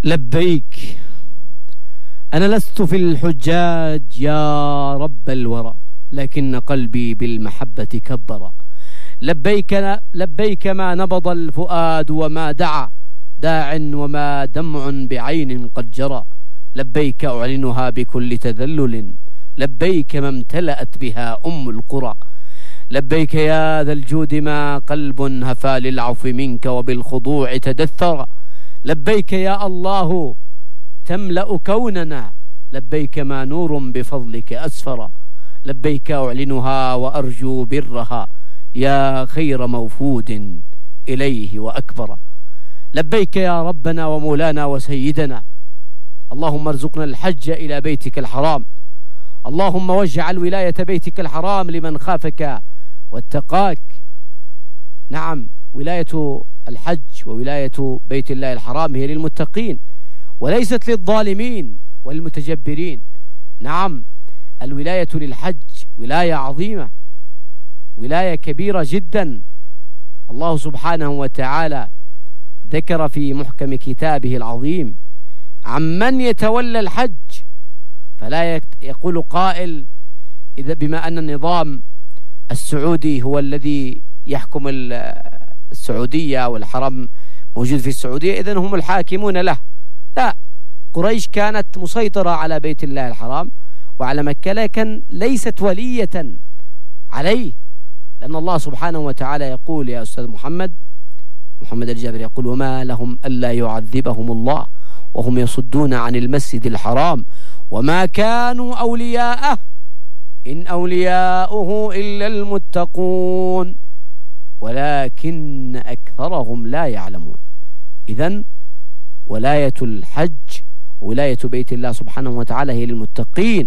لبيك أنا لست في الحجاج يا رب الورى، لكن قلبي بالمحبة كبر. لبيك ما نبض الفؤاد وما دعا داع وما دمع بعين قد جرى. لبيك أعلنها بكل تذلل، لبيك ما امتلأت بها القرى. لبيك يا ذا الجود ما قلب هفى للعفو منك وبالخضوع تدثر. لبيك يا الله تملأ كوننا، لبيك ما نور بفضلك أسفر. لبيك أعلنها وأرجو برها يا خير موفود إليه وأكبر. لبيك يا ربنا ومولانا وسيدنا، اللهم ارزقنا الحج إلى بيتك الحرام. اللهم واجعل ولاية بيتك الحرام لمن خافك واتقاك. نعم، ولاية الحج وولاية بيت الله الحرام هي للمتقين وليست للظالمين والمتجبرين. نعم، الولاية للحج ولاية عظيمة، ولاية كبيرة جدا. الله سبحانه وتعالى ذكر في محكم كتابه العظيم عمن يتولى الحج، فلا يقول قائل إذا بما أن النظام السعودي هو الذي يحكم السعودية والحرم موجود في السعودية إذن هم الحاكمون له. لا، قريش كانت مسيطرة على بيت الله الحرام وعلى مكة، لكن ليست ولية عليه، لأن الله سبحانه وتعالى يقول يا أستاذ محمد الجابر يقول وما لهم ألا يعذبهم الله وهم يصدون عن المسجد الحرام وما كانوا أولياءه إن أولياؤه إلا المتقون ولكن أكثرهم لا يعلمون. إذن ولاية الحج ولاية بيت الله سبحانه وتعالى هي للمتقين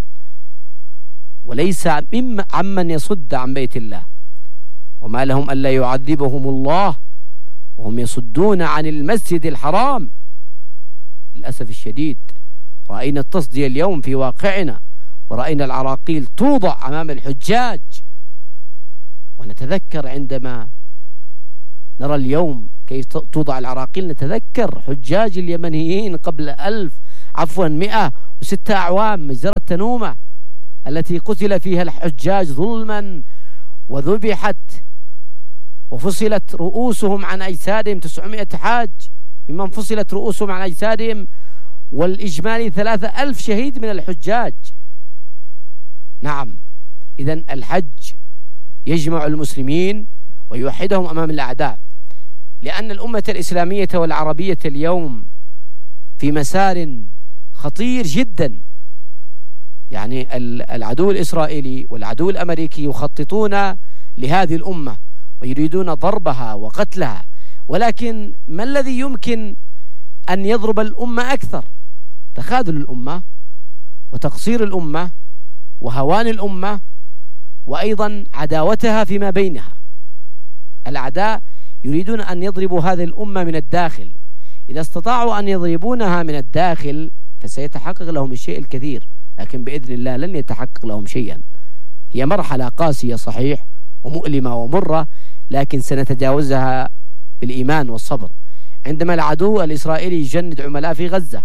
وليس عمن يصد عن بيت الله. وما لهم ألا يعذبهم الله وهم يصدون عن المسجد الحرام. للأسف الشديد رأينا التصدية اليوم في واقعنا، ورأينا العراقيل توضع أمام الحجاج، ونتذكر عندما نرى اليوم كيف توضع العراقيل نتذكر حجاج اليمنيين قبل 106 أعوام، مجزرة تنومة التي قتل فيها الحجاج ظلما وذبحت وفصلت رؤوسهم عن أجسادهم. 900 حاج ممن فصلت رؤوسهم عن أجسادهم، والإجمالي 3000 شهيد من الحجاج. نعم، إذن الحج يجمع المسلمين ويوحدهم أمام الأعداء، لأن الأمة الإسلامية والعربية اليوم في مسار خطير جدا. يعني العدو الإسرائيلي والعدو الأمريكي يخططون لهذه الأمة ويريدون ضربها وقتلها، ولكن ما الذي يمكن أن يضرب الأمة أكثر؟ تخاذل الأمة وتقصير الأمة وهوان الأمة، وأيضا عداوتها فيما بينها. الأعداء يريدون أن يضربوا هذه الأمة من الداخل. إذا استطاعوا أن يضربونها من الداخل فسيتحقق لهم الشيء الكثير، لكن بإذن الله لن يتحقق لهم شيئا. هي مرحلة قاسية صحيح ومؤلمة ومرة، لكن سنتجاوزها بالإيمان والصبر. عندما العدو الإسرائيلي يجند عملاء في غزة،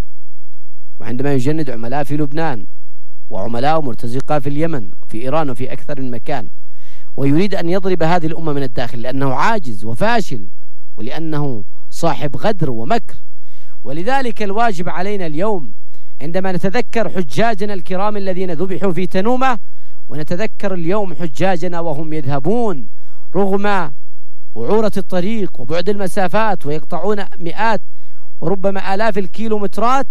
وعندما يجند عملاء في لبنان، وعملاء مرتزقة في اليمن في إيران وفي أكثر من مكان، ويريد أن يضرب هذه الأمة من الداخل لأنه عاجز وفاشل ولأنه صاحب غدر ومكر. ولذلك الواجب علينا اليوم عندما نتذكر حجاجنا الكرام الذين ذبحوا في تنومة، ونتذكر اليوم حجاجنا وهم يذهبون رغم وعورة الطريق وبعد المسافات ويقطعون مئات وربما آلاف الكيلومترات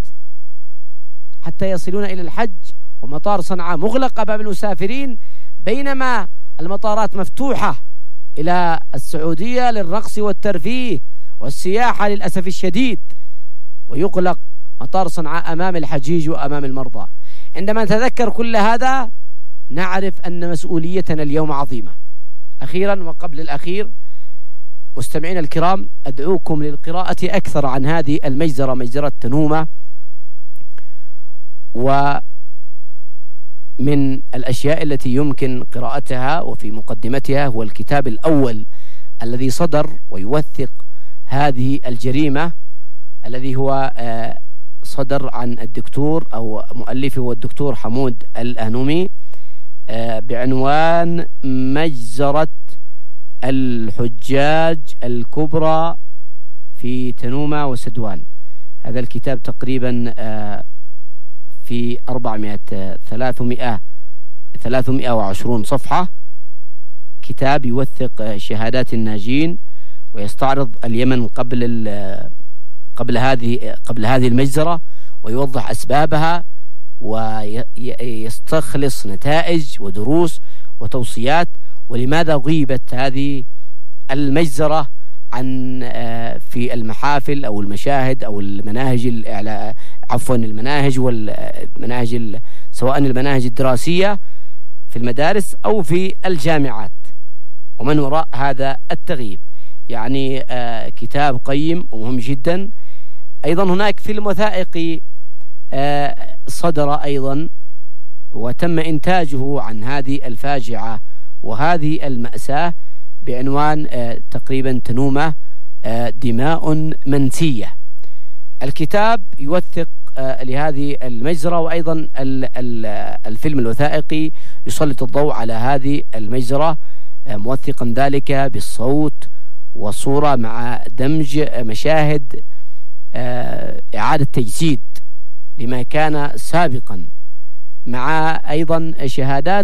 حتى يصلون إلى الحج، ومطار صنعاء مغلق باب المسافرين، بينما المطارات مفتوحة إلى السعودية للرقص والترفيه والسياحة للأسف الشديد، ويغلق مطار صنعاء أمام الحجيج وأمام المرضى. عندما نتذكر كل هذا نعرف أن مسؤوليتنا اليوم عظيمة. أخيرا وقبل الأخير، مستمعين الكرام، أدعوكم للقراءة أكثر عن هذه المجزرة، مجزرة تنومة. ومن الأشياء التي يمكن قراءتها وفي مقدمتها هو الكتاب الأول الذي صدر ويوثق هذه الجريمة الذي هو صدر عن الدكتور أو مؤلفه هو الدكتور حمود الأهنومي بعنوان مجزرة الحجاج الكبرى في تنومة وسدوان. هذا الكتاب تقريبا في 320 صفحة، كتاب يوثق شهادات الناجين ويستعرض اليمن قبل هذه المجزرة، ويوضح أسبابها ويستخلص نتائج ودروس وتوصيات، ولماذا غيبت هذه المجزرة عن في المحافل أو المشاهد أو المناهج المناهج والمناهج سواء المناهج الدراسية في المدارس أو في الجامعات، ومن وراء هذا التغييب. يعني كتاب قيم ومهم جدا. أيضا هناك فيلم وثائقي صدر أيضا وتم إنتاجه عن هذه الفاجعة وهذه المأساة بعنوان تقريبا تنومة دماء منسية. الكتاب يوثق لهذه المجزرة، وأيضا الفيلم الوثائقي يسلط الضوء على هذه المجزرة موثقا ذلك بالصوت والصورة مع دمج مشاهد إعادة تجسيد لما كان سابقا، مع أيضا شهادات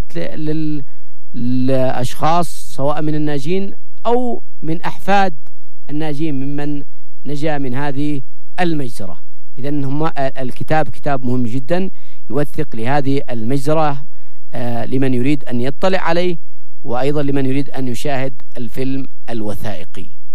للأشخاص سواء من الناجين أو من أحفاد الناجين ممن نجا من هذه المجزرة. إذن الكتاب كتاب مهم جدا يوثق لهذه المجزرة لمن يريد أن يطلع عليه، وأيضا لمن يريد أن يشاهد الفيلم الوثائقي.